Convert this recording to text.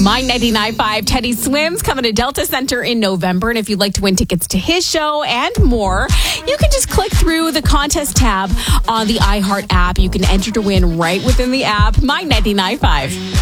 My 99.5 Teddy Swims coming to Delta Center in November. And if you'd like to win tickets to his show and more, you can just click through the contest tab on the iHeart app. You can enter to win right within the app. My 99.5.